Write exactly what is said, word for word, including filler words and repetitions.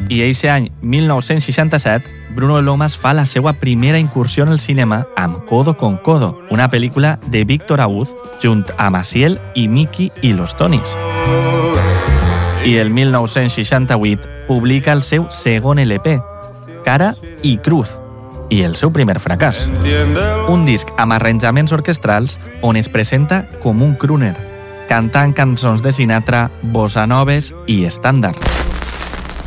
I eixe any, mil nou-cents seixanta-set, Bruno Lomas fa la seva primera incursió en el cinema amb Codo con Codo, una pel·lícula de Víctor Aúz junt a Maciel i Mickey i los Tonys. I el mil nou-cents seixanta-vuit publica el seu segon L P, Cara i Cruz, i el seu primer fracàs. Un disc amb arranjaments orquestrals on es presenta com un crooner, cantant cançons de Sinatra, bossa noves i estàndards.